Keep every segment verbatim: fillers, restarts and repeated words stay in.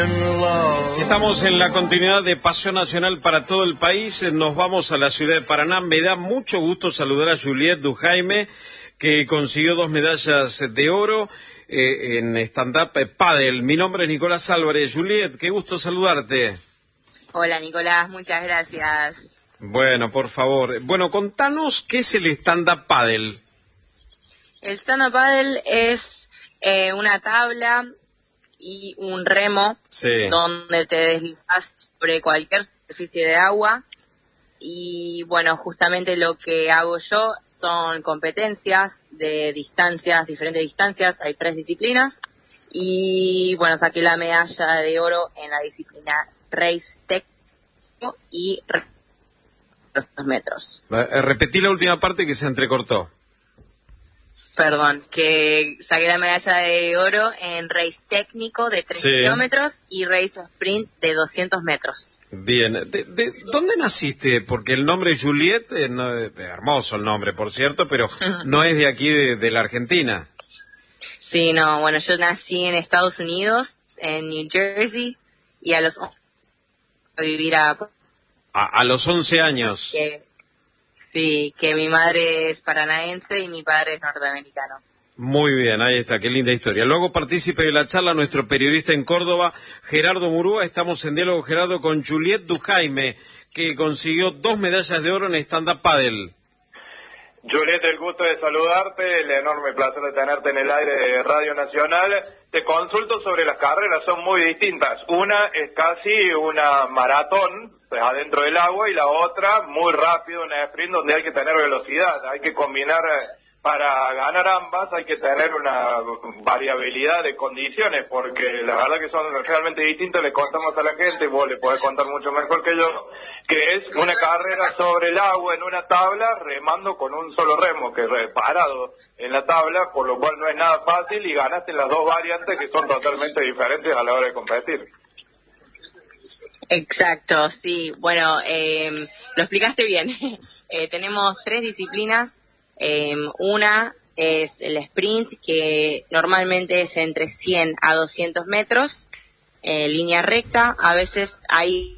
in love. Estamos en la continuidad de Pasión Nacional para todo el país. Nos vamos a la ciudad de Paraná. Me da mucho gusto saludar a Juliette Dujaime, que consiguió dos medallas de oro eh, en stand-up paddle. Mi nombre es Nicolás Álvarez. Juliette, qué gusto saludarte. Hola Nicolás, muchas gracias. Bueno, por favor. Bueno, contanos qué es el stand-up paddle. El stand-up paddle es eh, una tabla y un remo, sí, donde te deslizas sobre cualquier superficie de agua. Y bueno, justamente lo que hago yo son competencias de distancias, diferentes distancias, hay tres disciplinas. Y bueno, saqué la medalla de oro en la disciplina Race Técnico y dos metros. Eh, repetí la última parte que se entrecortó. Perdón, que saqué la medalla de oro en race técnico de tres sí. kilómetros y race sprint de doscientos metros. Bien, ¿De, de dónde naciste? Porque el nombre Juliette, eh, no, eh, hermoso el nombre, por cierto, pero no es de aquí, de, de la Argentina. Sí, no, bueno, yo nací en Estados Unidos, en New Jersey, y a los a vivir a... A, a los once años. Que, sí, que mi madre es paranaense y mi padre es norteamericano. Muy bien, ahí está, qué linda historia. Luego partícipe de la charla nuestro periodista en Córdoba, Gerardo Murúa. Estamos en diálogo, Gerardo, con Juliette Dujaime, que consiguió dos medallas de oro en stand-up paddle. Juliette, el gusto de saludarte, el enorme placer de tenerte en el aire de Radio Nacional. Te consulto sobre las carreras, son muy distintas. Una es casi una maratón, pues adentro del agua, y la otra muy rápido, una sprint donde hay que tener velocidad, hay que combinar, para ganar ambas hay que tener una variabilidad de condiciones, porque la verdad que son realmente distintas. Le contamos a la gente, vos le podés contar mucho mejor que yo, que es una carrera sobre el agua en una tabla, remando con un solo remo, que es parado en la tabla, por lo cual no es nada fácil, y ganaste las dos variantes que son totalmente diferentes a la hora de competir. Exacto, sí. Bueno, eh, lo explicaste bien. eh, tenemos tres disciplinas. Eh, una es el sprint, que normalmente es entre cien a doscientos metros, en línea recta. A veces hay...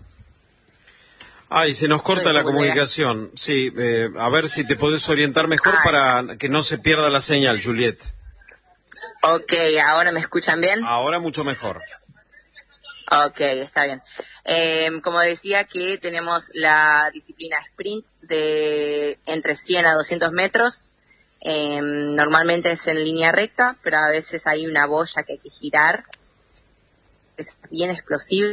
Ay, se nos corta la comunicación. Sí, eh, a ver si te podés orientar mejor Ay. para que no se pierda la señal, Juliette. Ok, ¿ahora me escuchan bien? Ahora mucho mejor. Ok, está bien. Eh, como decía, que tenemos la disciplina sprint de entre cien a doscientos metros. Eh, normalmente es en línea recta, pero a veces hay una boya que hay que girar. Es bien explosivo.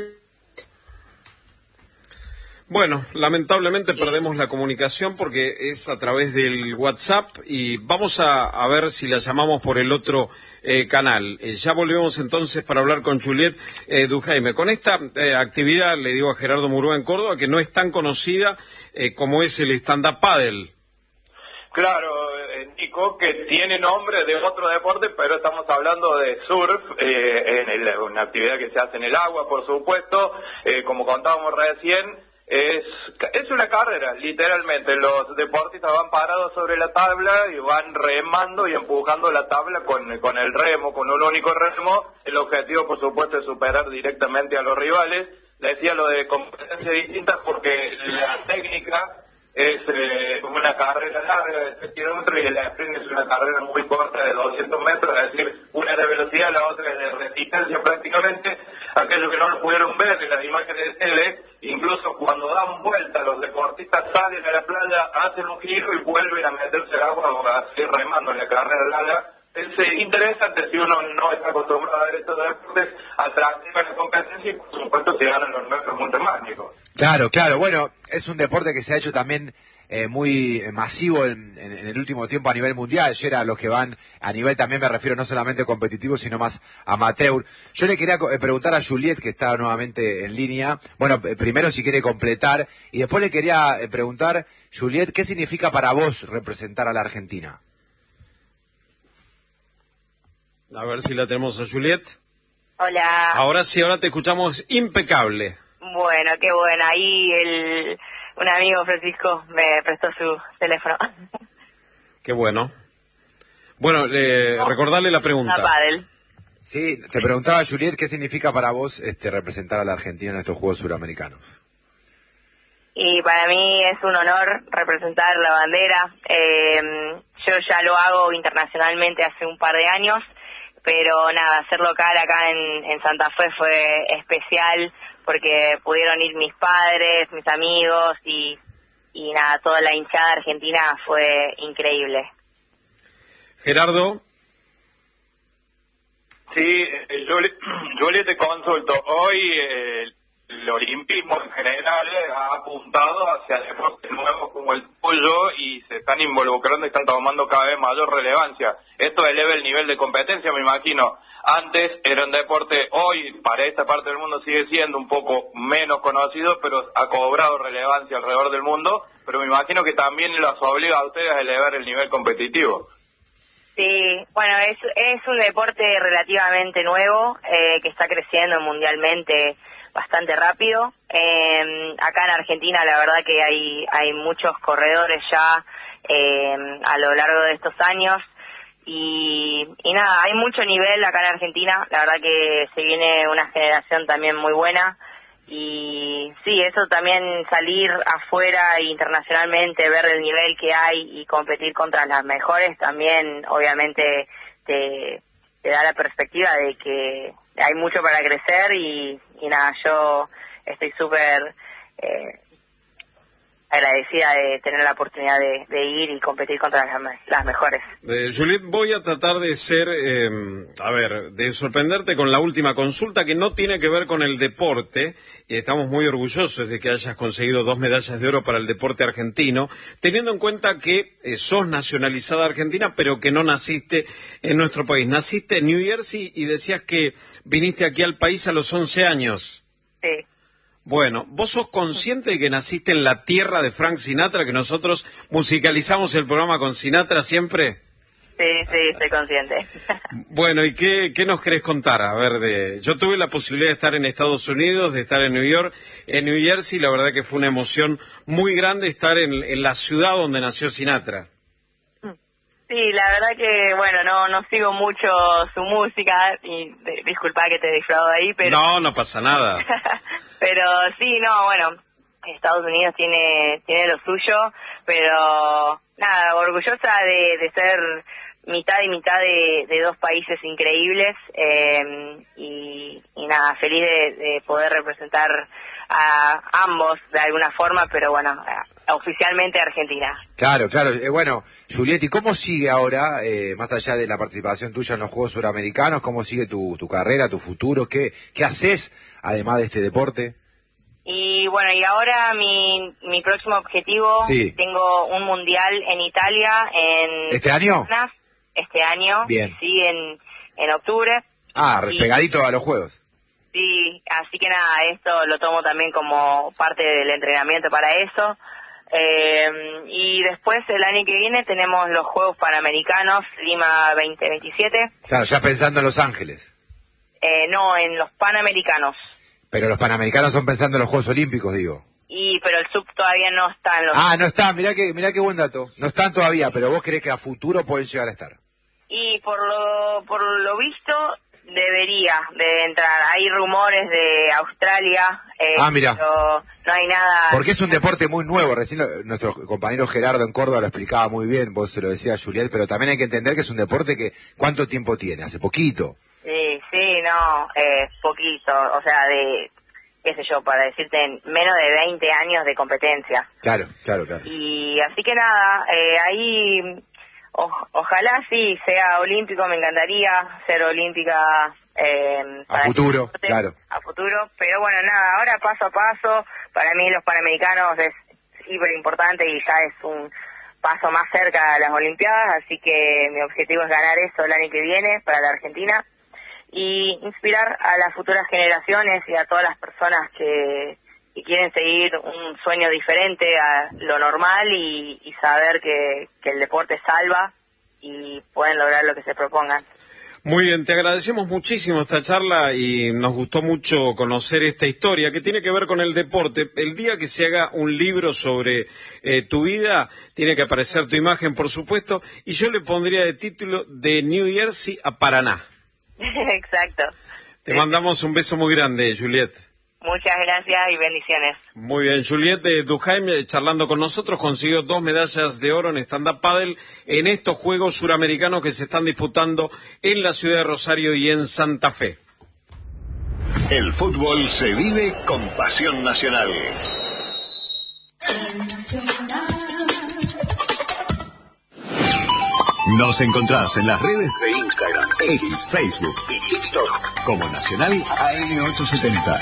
Bueno, lamentablemente perdemos la comunicación porque es a través del WhatsApp, y vamos a, a ver si la llamamos por el otro eh, canal. Eh, ya volvemos entonces para hablar con Juliette eh, Dujaime. Con esta eh, actividad, le digo a Gerardo Murúa en Córdoba, que no es tan conocida eh, como es el stand-up paddle. Claro, eh, Nico, que tiene nombre de otro deporte, pero estamos hablando de surf, eh, en el, una actividad que se hace en el agua, por supuesto, eh, como contábamos recién. Es, es una carrera, literalmente. Los deportistas van parados sobre la tabla y van remando y empujando la tabla con, con el remo, con un único remo. El objetivo, por supuesto, es superar directamente a los rivales. Le decía lo de competencias distintas porque la técnica es eh, una carrera larga de tres kilómetros y el sprint es una carrera muy corta de doscientos metros, es decir, una es de velocidad, la otra es de resistencia prácticamente. Aquellos que no lo pudieron ver en las imágenes de tele, incluso cuando dan vuelta los deportistas salen a la playa, hacen un giro y vuelven a meterse al agua o a seguir remando en la carrera larga. Es eh, interesante si uno no está acostumbrado a ver estos deportes, atractiva la competencia, y por supuesto se ganan los nuestros mucho más, Nico. Claro, claro, bueno, es un deporte que se ha hecho también eh, muy masivo en, en, en el último tiempo a nivel mundial. Yo era a los que van a nivel, también me refiero no solamente competitivo, sino más amateur. Yo le quería eh, preguntar a Juliette, que está nuevamente en línea, bueno, eh, primero si quiere completar, y después le quería eh, preguntar, Juliette, ¿qué significa para vos representar a la Argentina? A ver si la tenemos a Juliette. Hola. Ahora sí, ahora te escuchamos impecable. Bueno, qué bueno. Ahí el, un amigo, Francisco, me prestó su teléfono. Qué bueno. Bueno, eh, no, recordarle la pregunta. Pádel. Sí, te preguntaba, Juliet, ¿qué significa para vos este, representar a la Argentina en estos Juegos Suramericanos? Y para mí es un honor representar la bandera. Eh, yo ya lo hago internacionalmente hace un par de años, pero nada, hacer local acá en, en Santa Fe fue especial porque pudieron ir mis padres, mis amigos y, y nada, toda la hinchada argentina fue increíble. Gerardo. Sí, yo le, yo le te consulto. Hoy eh, el olimpismo en general ha apuntado hacia deportes nuevos como el tuyo y se están involucrando y están tomando cada vez mayor relevancia. Esto eleva el nivel de competencia, me imagino. Antes era un deporte, hoy para esta parte del mundo sigue siendo un poco menos conocido, pero ha cobrado relevancia alrededor del mundo, pero me imagino que también los obliga a ustedes a elevar el nivel competitivo. Sí, bueno, es, es un deporte relativamente nuevo, eh, que está creciendo mundialmente bastante rápido. Eh, acá en Argentina la verdad que hay, hay muchos corredores ya eh, a lo largo de estos años. Y, y nada, hay mucho nivel acá en Argentina, la verdad que se viene una generación también muy buena y sí, eso también salir afuera internacionalmente, ver el nivel que hay y competir contra las mejores también obviamente te, te da la perspectiva de que hay mucho para crecer y, y nada, yo estoy súper eh, agradecida de tener la oportunidad de, de ir y competir contra las, las mejores. Eh, Juliet, voy a tratar de ser, eh, a ver, de sorprenderte con la última consulta que no tiene que ver con el deporte. Y estamos muy orgullosos de que hayas conseguido dos medallas de oro para el deporte argentino, teniendo en cuenta que eh, sos nacionalizada argentina, pero que no naciste en nuestro país. Naciste en New Jersey y decías que viniste aquí al país a los once años. Sí. Bueno, ¿vos sos consciente de que naciste en la tierra de Frank Sinatra, que nosotros musicalizamos el programa con Sinatra siempre? Sí, sí, estoy consciente. Bueno, ¿y qué, qué nos querés contar? A ver, de, yo tuve la posibilidad de estar en Estados Unidos, de estar en New York, en New Jersey, la verdad que fue una emoción muy grande estar en, en la ciudad donde nació Sinatra. Sí, la verdad que, bueno, no no sigo mucho su música, y de, disculpa que te he defraudado ahí, pero... No, no pasa nada. Pero sí, no, bueno, Estados Unidos tiene tiene lo suyo, pero nada, orgullosa de, de ser mitad y mitad de, de dos países increíbles, eh, y, y nada, feliz de, de poder representar a ambos de alguna forma, pero bueno, oficialmente Argentina. Claro, claro. Eh, bueno, Juliet, ¿y cómo sigue ahora, eh, más allá de la participación tuya en los Juegos Suramericanos, cómo sigue tu, tu carrera, tu futuro? ¿Qué, qué haces además de este deporte? Y bueno, y ahora mi, mi próximo objetivo, sí. Tengo un mundial en Italia en... ¿Este año? Este año, bien. Sí, en, en octubre. Ah, y, pegadito a los Juegos. Sí, así que nada, esto lo tomo también como parte del entrenamiento para eso. Eh, y después el año que viene tenemos los Juegos Panamericanos, Lima veinte veintisiete. Claro, ya pensando en Los Ángeles. Eh, no, en los Panamericanos. Pero los Panamericanos son pensando en los Juegos Olímpicos, digo. Y pero el sub todavía no está en los... Ah, no está, mirá que, mirá qué buen dato. No están todavía, pero vos creés que a futuro pueden llegar a estar. Y por lo, por lo visto debería de entrar. Hay rumores de Australia. Eh, ah, mira. Pero no hay nada... Porque es un deporte muy nuevo. Recién lo, nuestro compañero Gerardo en Córdoba lo explicaba muy bien. Vos se lo decías a Juliet, pero también hay que entender que es un deporte que... ¿Cuánto tiempo tiene? Hace poquito. Sí, sí, no, eh, poquito. O sea, de... qué sé yo, para decirte, en menos de veinte años de competencia. Claro, claro, claro. Y así que nada, eh, ahí o, ojalá sí sea olímpico, me encantaría ser olímpica. Eh, a futuro, deporte, claro. A futuro, pero bueno, nada, ahora paso a paso, para mí los Panamericanos es súper importante y ya es un paso más cerca a las Olimpiadas, así que mi objetivo es ganar eso el año que viene para la Argentina. Y inspirar a las futuras generaciones y a todas las personas que, que quieren seguir un sueño diferente a lo normal y, y saber que, que el deporte salva y pueden lograr lo que se propongan. Muy bien, te agradecemos muchísimo esta charla y nos gustó mucho conocer esta historia que tiene que ver con el deporte. El día que se haga un libro sobre eh, tu vida, tiene que aparecer tu imagen, por supuesto, y yo le pondría de título de New Jersey a Paraná. Exacto. Te mandamos un beso muy grande, Juliet. Muchas gracias y bendiciones. Muy bien, Juliet de Duhaim, eh, charlando con nosotros, consiguió dos medallas de oro en stand-up paddle en estos Juegos Suramericanos que se están disputando en la ciudad de Rosario y en Santa Fe. El fútbol se vive con pasión nacional. Nos encontrás en las redes de Instagram, X, Facebook y TikTok como Nacional A M ochocientos setenta.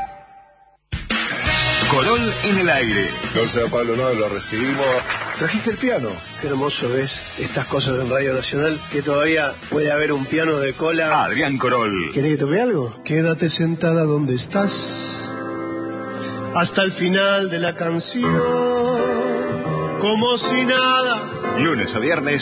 Corol en el aire. No sea Pablo, no, lo recibimos. ¿Trajiste el piano? Qué hermoso es estas cosas en Radio Nacional, que todavía puede haber un piano de cola. Adrián Corol. ¿Querés que toque algo? Quédate sentada donde estás hasta el final de la canción, como si nada. Lunes a viernes